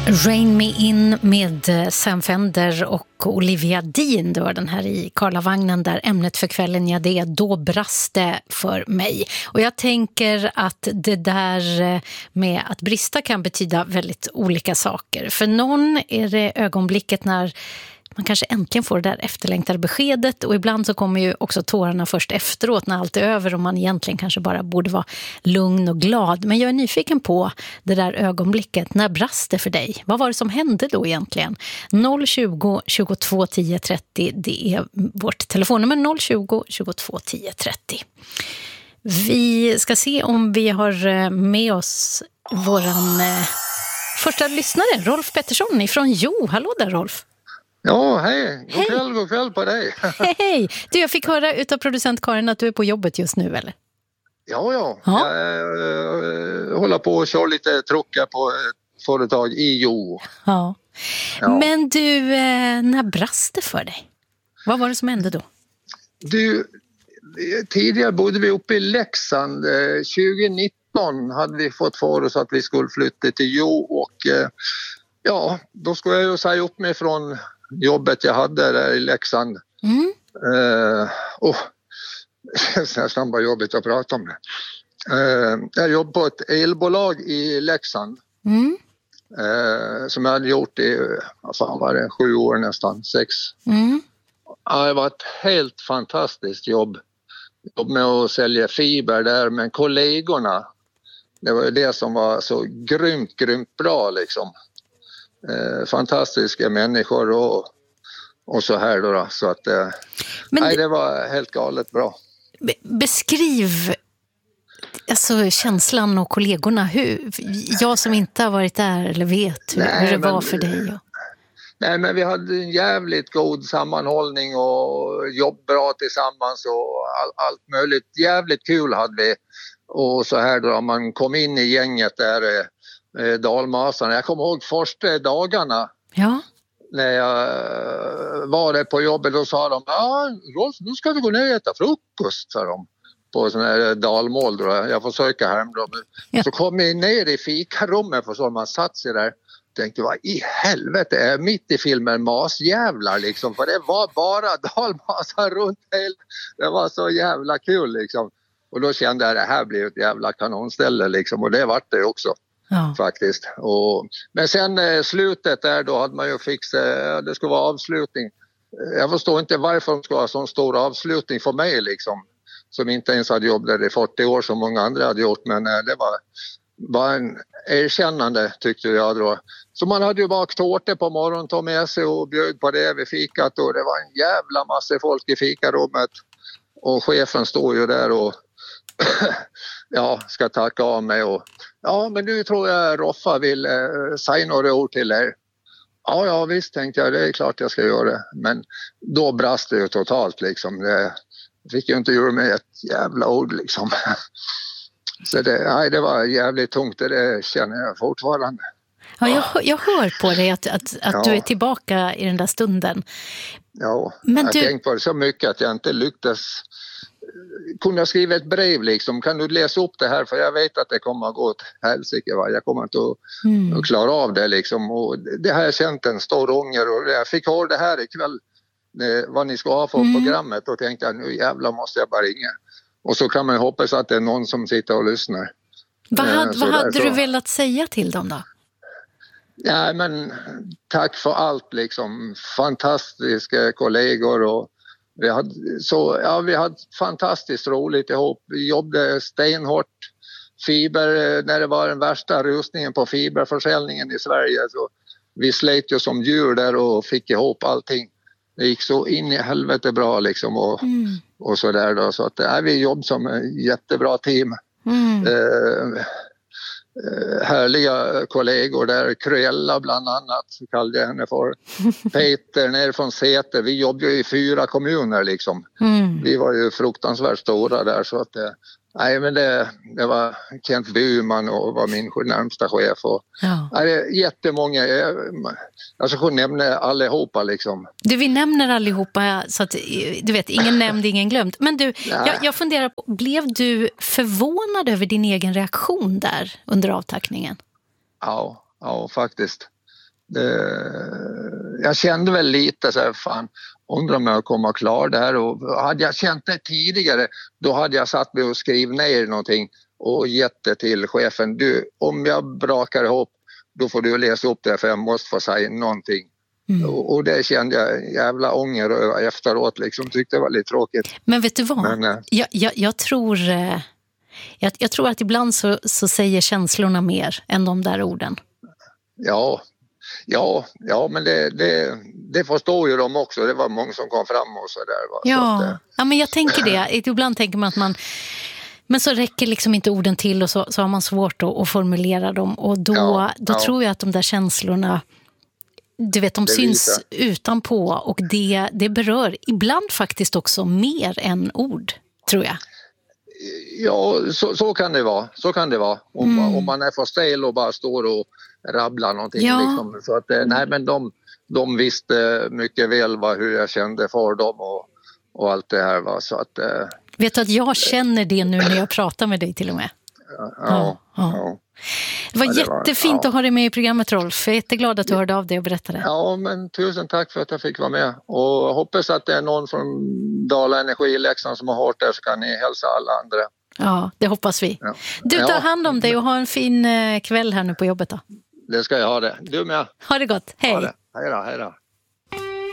Rain Me In med Sam Fender och Olivia Dean. Det var den här i Karlavagnen där ämnet för kvällen, ja, det är Då brast det för mig. Och jag tänker att det där med att brista kan betyda väldigt olika saker. För någon är det ögonblicket när man kanske äntligen får det där efterlängtade beskedet, och ibland så kommer ju också tårarna först efteråt när allt är över och man egentligen kanske bara borde vara lugn och glad. Men jag är nyfiken på det där ögonblicket. När brast det för dig? Vad var det som hände då egentligen? 020 22 10 30, det är vårt telefonnummer, 020 22 10 30. Vi ska se om vi har med oss våran första lyssnare, Rolf Pettersson ifrån Jo. Hallå där, Rolf. Ja, hej. God kväll på dig. Hej. Du, jag fick höra utav producent Karin att du är på jobbet just nu, eller? Ja. Jag håller på att köra lite truckar på ett företag i Jo. Ja. Men du, när brast det för dig? Vad var det som hände då? Du, tidigare bodde vi uppe i Leksand. 2019 hade vi fått för oss att vi skulle flytta till Jo, och då skulle jag ju säga upp mig från jobbet jag hade där i Leksand. Nästan bara jobbigt att prata om det. Jag jobbade på ett elbolag i Leksand. Som jag hade gjort i 7 år nästan, 6. Det var ett helt fantastiskt jobb med att sälja fiber där, men kollegorna, det var ju det som var så grymt bra liksom. Fantastiska människor och så här då. Så att det var helt galet bra. Beskriv alltså känslan och kollegorna. Jag som inte har varit där eller vet hur det var för dig. Nej, men vi hade en jävligt god sammanhållning och jobb bra tillsammans och allt möjligt. Jävligt kul hade vi. Och så här då, man kom in i gänget där, dalmasarna. Jag kommer ihåg första dagarna. Ja. När jag var där på jobbet, då sa de, Rolf, nu ska vi gå ner och äta frukost, sa de. På sån här dalmål då. Jag får söka hem då. Ja. Så kom jag ner i fikarummet, för så man satt sig där. Tänkte, vad i helvete är mitt i filmen masjävlar liksom. För det var bara dalmasar runt hela. Det var så jävla kul liksom. Och då kände jag, det här blir ett jävla kanonställe liksom. Och det var det också. Ja. Faktiskt. Men sen slutet där, då hade man ju fixat, det skulle vara avslutning. Jag förstår inte varför de skulle ha sån stor avslutning för mig liksom. Som inte ens hade jobbat i 40 år som många andra hade gjort. Men det var en erkännande, tyckte jag då. Så man hade ju bakt tårtor på morgonen, tog med sig och bjöd på det vid fikat. Och det var en jävla massa folk i fikarummet. Och chefen står ju där och ska tacka av mig. Och, men nu tror jag Roffa vill säga några ord till er. Ja, visst, tänkte jag, det är klart jag ska göra det. Men då brast det ju totalt liksom. Det fick ju inte göra med ett jävla ord liksom. Så det var jävligt tungt, det känner jag fortfarande. Ja, jag hör på dig att du är tillbaka i den där stunden. Ja, men jag tänkte på det så mycket att jag inte lyckades kunna skriva ett brev liksom. Kan du läsa upp det här, för jag vet att det kommer att gå åt helsike, va? Jag kommer inte att klara av det liksom. Och det har jag känt en stor ånger, och jag fick höra det här ikväll, vad ni ska ha för programmet, och tänkte jag, nu jävlar måste jag bara ringa. Och så kan man hoppas att det är någon som sitter och lyssnar. Vad hade du velat säga till dem då? Ja, men tack för allt liksom. Fantastiska kollegor, och vi hade fantastiskt roligt ihop. Vi jobbade stenhårt. Fiber, när det var den värsta rusningen på fiberförsäljningen i Sverige, så vi slet ju som djur där och fick ihop allting. Det gick så in i helvete bra liksom, och så där då. Så att vi jobb som ett jättebra team. Härliga kollegor där, Cruella bland annat, så kallade jag henne för. Peter nere från Säter, vi jobbade ju i 4 kommuner liksom. Vi var ju fruktansvärt stora där, så att men det var Kent Byman och var min närmsta chef. Och, det är jättemånga, jag ska nämna allihopa liksom. Vi nämner allihopa, så att du vet, ingen nämnd, ingen glömt. Men du, jag funderar på, blev du förvånad över din egen reaktion där under avtackningen? Ja, faktiskt. Jag kände väl lite så här, fan, undrar om jag kommer att klara det här. Och hade jag känt det tidigare, då hade jag satt mig och skrivit ner någonting och gett det till chefen. Du, om jag brakar ihop, då får du läsa upp det, för jag måste få säga någonting. Och det kände jag jävla ånger över efteråt, liksom. Tyckte det var lite tråkigt. Men vet du vad? Men, jag tror att ibland så säger känslorna mer än de där orden. Ja, men det förstår ju de också. Det var många som kom fram och så där. Va? Ja, ja, men jag tänker det. Ibland tänker man att men så räcker liksom inte orden till, och så har man svårt att formulera dem. Och då tror jag att de där känslorna, du vet, de syns utanpå, och det berör ibland faktiskt också mer än ord, tror jag. Ja, så kan det vara. Så kan det vara. Om man är för stel och bara står och rabblar någonting. Ja. Liksom. Så att, nej, men de visste mycket väl hur jag kände för dem och allt det här. Va? Så att, vet du att jag känner det nu när jag pratar med dig till och med? Ja. Det var jättefint att ha dig med i programmet, Rolf. Jag är jätteglad att du hörde av dig och berättade. Ja, men tusen tack för att jag fick vara med. Och hoppas att det är någon från Dala Energi i Leksand som har hört det, så kan ni hälsa alla andra. Ja, det hoppas vi. Ja. Du, tar hand om dig och ha en fin kväll här nu på jobbet då. Det ska jag ha det. Du med. Ha det gott. Hej. Hej då.